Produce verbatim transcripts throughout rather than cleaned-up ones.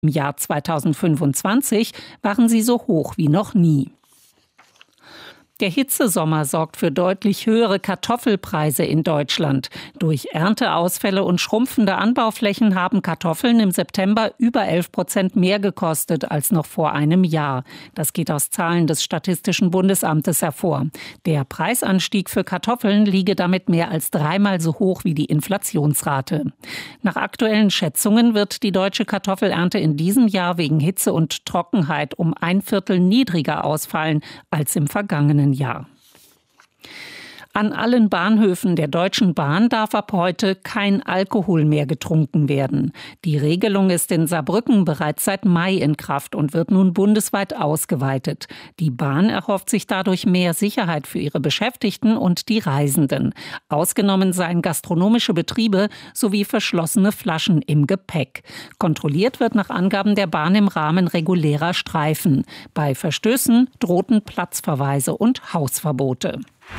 Im Jahr zweitausendfünfundzwanzig waren sie so hoch wie noch nie. Der Hitzesommer sorgt für deutlich höhere Kartoffelpreise in Deutschland. Durch Ernteausfälle und schrumpfende Anbauflächen haben Kartoffeln im September über elf Prozent mehr gekostet als noch vor einem Jahr. Das geht aus Zahlen des Statistischen Bundesamtes hervor. Der Preisanstieg für Kartoffeln liege damit mehr als dreimal so hoch wie die Inflationsrate. Nach aktuellen Schätzungen wird die deutsche Kartoffelernte in diesem Jahr wegen Hitze und Trockenheit um ein Viertel niedriger ausfallen als im vergangenen Jahr. An allen Bahnhöfen der Deutschen Bahn darf ab heute kein Alkohol mehr getrunken werden. Die Regelung ist in Saarbrücken bereits seit Mai in Kraft und wird nun bundesweit ausgeweitet. Die Bahn erhofft sich dadurch mehr Sicherheit für ihre Beschäftigten und die Reisenden. Ausgenommen seien gastronomische Betriebe sowie verschlossene Flaschen im Gepäck. Kontrolliert wird nach Angaben der Bahn im Rahmen regulärer Streifen. Bei Verstößen drohten Platzverweise und Hausverbote.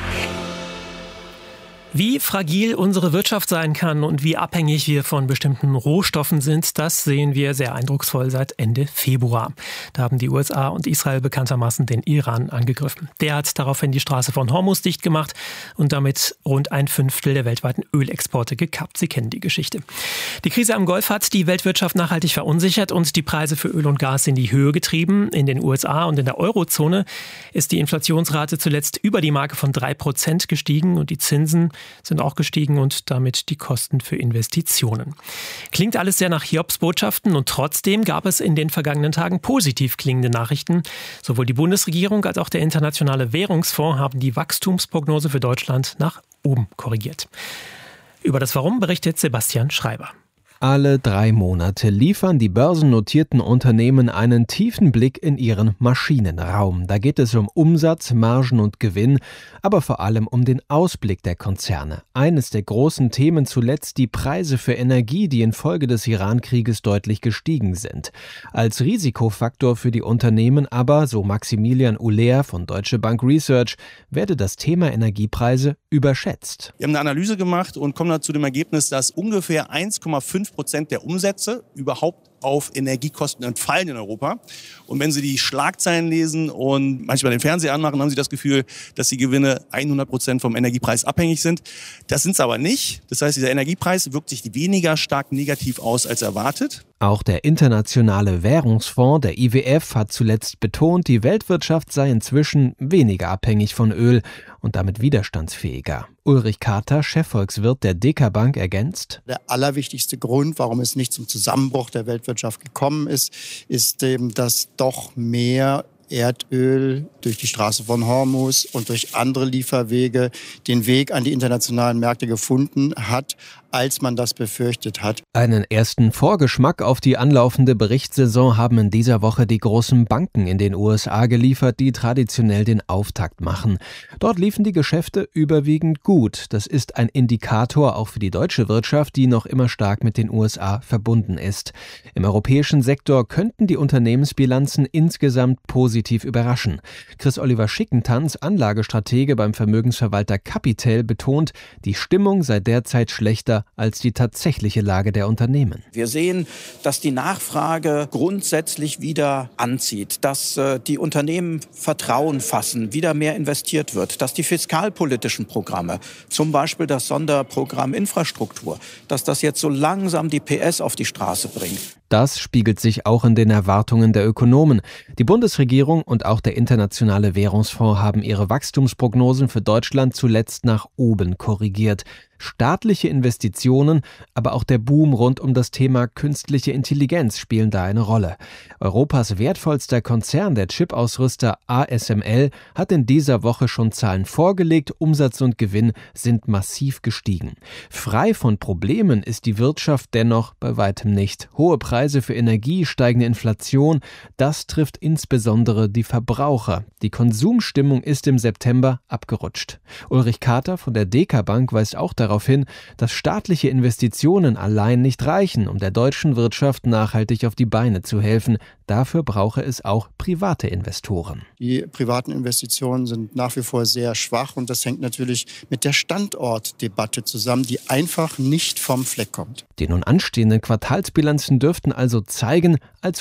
Wie fragil unsere Wirtschaft sein kann und wie abhängig wir von bestimmten Rohstoffen sind, das sehen wir sehr eindrucksvoll seit Ende Februar. Da haben die U S A und Israel bekanntermaßen den Iran angegriffen. Der hat daraufhin die Straße von Hormuz dicht gemacht und damit rund ein Fünftel der weltweiten Ölexporte gekappt. Sie kennen die Geschichte. Die Krise am Golf hat die Weltwirtschaft nachhaltig verunsichert und die Preise für Öl und Gas in die Höhe getrieben. In den U S A und in der Eurozone ist die Inflationsrate zuletzt über die Marke von drei Prozent gestiegen und die Zinsen sind auch gestiegen und damit die Kosten für Investitionen. Klingt alles sehr nach Hiobsbotschaften und trotzdem gab es in den vergangenen Tagen positiv klingende Nachrichten. Sowohl die Bundesregierung als auch der Internationale Währungsfonds haben die Wachstumsprognose für Deutschland nach oben korrigiert. Über das Warum berichtet Sebastian Schreiber. Alle drei Monate liefern die börsennotierten Unternehmen einen tiefen Blick in ihren Maschinenraum. Da geht es um Umsatz, Margen und Gewinn, aber vor allem um den Ausblick der Konzerne. Eines der großen Themen zuletzt die Preise für Energie, die infolge des Iran-Krieges deutlich gestiegen sind. Als Risikofaktor für die Unternehmen aber, so Maximilian Uller von Deutsche Bank Research, werde das Thema Energiepreise überschätzt. Wir haben eine Analyse gemacht und kommen dann zu dem Ergebnis, dass ungefähr eins Komma fünf Prozent der Umsätze überhaupt auf Energiekosten entfallen in Europa. Und wenn Sie die Schlagzeilen lesen und manchmal den Fernseher anmachen, haben Sie das Gefühl, dass die Gewinne hundert Prozent vom Energiepreis abhängig sind. Das sind sie aber nicht. Das heißt, dieser Energiepreis wirkt sich weniger stark negativ aus als erwartet. Auch der Internationale Währungsfonds, der I W F, hat zuletzt betont, die Weltwirtschaft sei inzwischen weniger abhängig von Öl und damit widerstandsfähiger. Ulrich Kater, Chefvolkswirt der Deka Bank, ergänzt: Der allerwichtigste Grund, warum es nicht zum Zusammenbruch der Weltwirtschaft gekommen ist, ist eben, dass doch mehr Erdöl durch die Straße von Hormuz und durch andere Lieferwege den Weg an die internationalen Märkte gefunden hat, als man das befürchtet hat. Einen ersten Vorgeschmack auf die anlaufende Berichtssaison haben in dieser Woche die großen Banken in den U S A geliefert, die traditionell den Auftakt machen. Dort liefen die Geschäfte überwiegend gut. Das ist ein Indikator auch für die deutsche Wirtschaft, die noch immer stark mit den U S A verbunden ist. Im europäischen Sektor könnten die Unternehmensbilanzen insgesamt positiv überraschen. Chris-Oliver Schickentanz, Anlagestratege beim Vermögensverwalter Capital, betont, die Stimmung sei derzeit schlechter als die tatsächliche Lage der Unternehmen. Wir sehen, dass die Nachfrage grundsätzlich wieder anzieht, dass äh, die Unternehmen Vertrauen fassen, wieder mehr investiert wird, dass die fiskalpolitischen Programme, zum Beispiel das Sonderprogramm Infrastruktur, dass das jetzt so langsam die P S auf die Straße bringt. Das spiegelt sich auch in den Erwartungen der Ökonomen. Die Bundesregierung und auch der Internationale Währungsfonds haben ihre Wachstumsprognosen für Deutschland zuletzt nach oben korrigiert. Staatliche Investitionen, aber auch der Boom rund um das Thema künstliche Intelligenz spielen da eine Rolle. Europas wertvollster Konzern, der Chipausrüster A S M L, hat in dieser Woche schon Zahlen vorgelegt. Umsatz und Gewinn sind massiv gestiegen. Frei von Problemen ist die Wirtschaft dennoch bei weitem nicht. Hohe Preise für Energie, steigende Inflation, das trifft insbesondere die Verbraucher. Die Konsumstimmung ist im September abgerutscht. Ulrich Kater von der Deka Bank weist auch darauf hin, dass staatliche Investitionen allein nicht reichen, um der deutschen Wirtschaft nachhaltig auf die Beine zu helfen. Dafür brauche es auch private Investoren. Die privaten Investitionen sind nach wie vor sehr schwach und das hängt natürlich mit der Standortdebatte zusammen, die einfach nicht vom Fleck kommt. Die nun anstehenden Quartalsbilanzen dürften also zeigen, als